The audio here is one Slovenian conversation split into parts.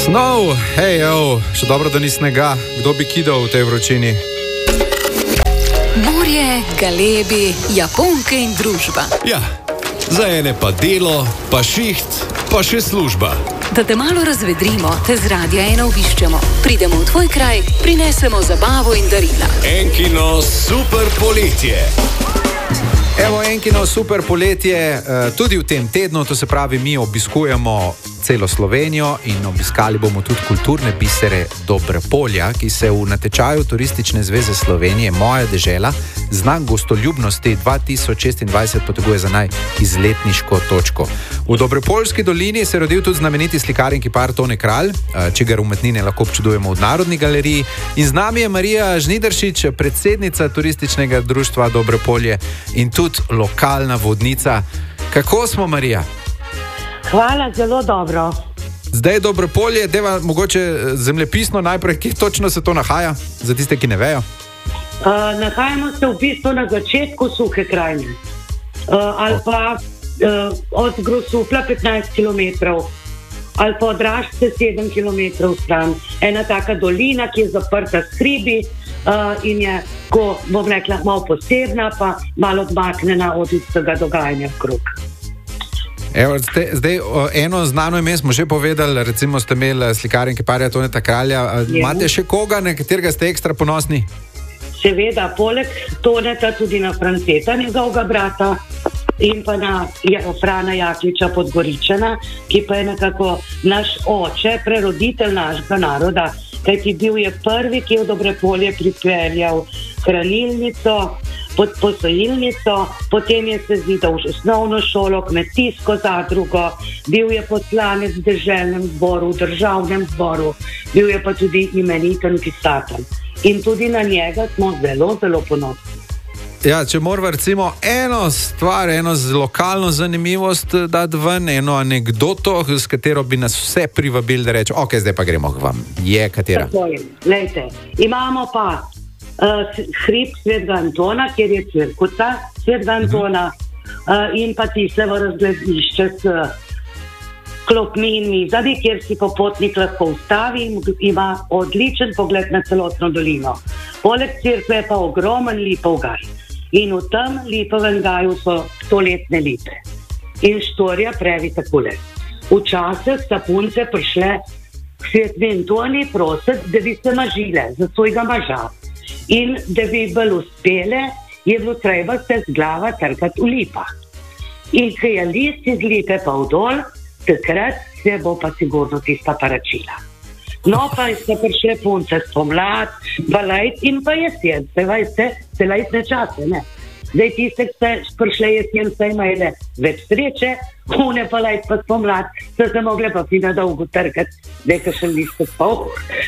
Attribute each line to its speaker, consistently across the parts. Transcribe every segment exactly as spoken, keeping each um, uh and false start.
Speaker 1: Snov, hej, jo, še dobro, da ni snega. Kdo bi kidal v tej vročini?
Speaker 2: Morje, galebi, Japonke in družba.
Speaker 3: Ja, za ene pa delo, pa šiht, pa še služba.
Speaker 2: Da te malo razvedrimo, te z Radia ena obiščemo. Pridemo v tvoj kraj, prinesemo zabavo in darila.
Speaker 3: Enkino super poletje.
Speaker 1: Evo Enkino super poletje, tudi v tem tednu, to se pravi, mi obiskujemo celo Slovenijo in obiskali bomo tudi kulturne bisere Dobrepolja, ki se v natečaju Turistične zveze Slovenije Moja dežela znak gostoljubnosti dva tisoč šestindvajset poteguje za najizletniško točko. V Dobrepoljski dolini se je rodil tudi znameniti slikar in kipar Tone Kralj, čigar umetnine lahko občudujemo v Narodni galeriji. In z nami je Marija Žnidaršič, predsednica Turističnega društva Dobrepolje in tudi lokalna vodnica. Kako smo, Marija?
Speaker 4: Hvala, zelo dobro.
Speaker 1: Zdaj Dobrepolje, deva mogoče zemljepisno najprej, kje točno se to nahaja, za tiste, ki ne vejo?
Speaker 4: Uh, nahajamo se v bistvu na začetku Suhe krajine. Uh, ali pa uh, od Grosuplja petnajst kilometrov, ali pa od Rašce sedem kilometrov stran. Ena taka dolina, ki je zaprta s hribi uh, in je, ko bom rekla, malo posebna, pa malo odmaknjena od vsega dogajanja vkrog.
Speaker 1: Evo, zdaj, zdaj eno znano ime smo že povedali, recimo ste imeli slikarja in kiparja Toneta Kralja. Imate še koga, na katerega ste ekstra ponosni?
Speaker 4: Seveda, poleg Toneta tudi na Franceta, njegovega brata, in pa na Frana Jakliča Podgoričana, ki pa je nekako naš oče, preroditelj našega naroda, kajti bil je prvi, ki je v Dobrepolje pripeljal hranilnico, pod posojilnico, potem je se zidal v osnovno šolo, kmetijsko zadrugo, bil je poslanec v deželnem zboru, v državnem zboru, bil je pa tudi imeniten pisatelj. In tudi na njega smo zelo, zelo ponosni.
Speaker 1: Ja, če moramo recimo eno stvar, eno lokalno zanimivost dati ven, eno anekdoto, s katero bi nas vse privabili, da reče, ok, zdaj pa gremo k vam. Je katera?
Speaker 4: Tako je, lejte, imamo pa Uh, hrib Svetega Antona, kjer je crkvica Svetega Antona, uh, in pa Tislevo razgledišče s klopmi in mizami, kjer si popotnik lahko ustavi in ima odličen pogled na celotno dolino. Poleg cerkve je pa ogromen lipov gaj in v tem lipovem gaju so stoletne lipe. In štorija pravi takole. Včasih so punce prišle k Svetemu Antoni prosit, da bi se mažile za svojega moža. In da bi bolj uspele, je bilo treba se z glava trkati v lipah. In ko je list iz lipe pa vdol, takrat se bo pa sigurno tista paračila. No, pa so prišle punce spomlad, balajt in pa jesen, se vajste, se lajtne čase, ne. Zdaj tiste, ki so prišle jesen, so imele več sreče, une pa lajt pa spomlad, so se mogle pa fina dolgo trkati, zdaj ka še liste pol.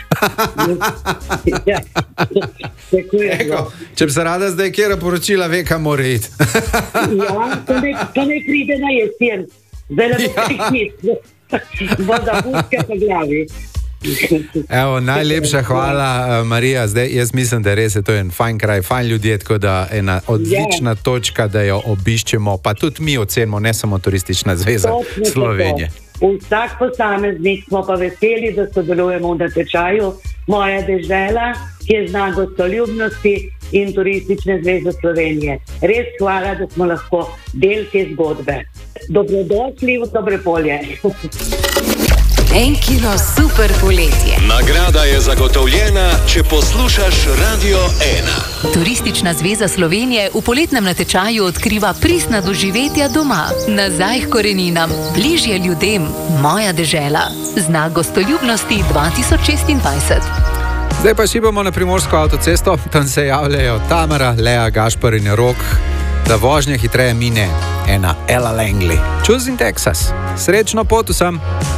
Speaker 4: Ja.
Speaker 1: Eko, če bi se rada zdaj kjera poročila, ve, kam mora iti.
Speaker 4: Ja, to ne, to ne pride na jesen. Zdaj ne bo priknit. Voda puske po glavi.
Speaker 1: Evo, najlepša hvala, Marija. Zdaj, jaz mislim, da res je to en fajn kraj, fajn ljudje, tako da ena odlična yeah. točka, da jo obiščemo, pa tudi mi ocenimo, ne samo Turistična zveza Točno Slovenije.
Speaker 4: Tako. Vsak posameznik smo pa veseli, da sodelujemo v natečaju Moja dežela, ki je znak gostoljubnosti in Turistične zveze Slovenije. Res hvala, da smo lahko del te zgodbe. Dobrodošli v Dobrepolje.
Speaker 2: Enkino super poletje.
Speaker 3: Nagrada je zagotovljena, če poslušaš Radio ena.
Speaker 2: Turistična zveza Slovenije v poletnem natečaju odkriva pristna doživetja doma. Nazaj k koreninam, bližje ljudem. Moja dežela. Znak gostoljubnosti dva tisoč šestindvajset.
Speaker 1: Zdaj pa šibamo na Primorsko avtocesto. Tam se javljajo Tamara, Lea, Gašper in Rok, da vožnja hitreje mine ena Ella Langley. Choosing Texas. Srečno pot vsem.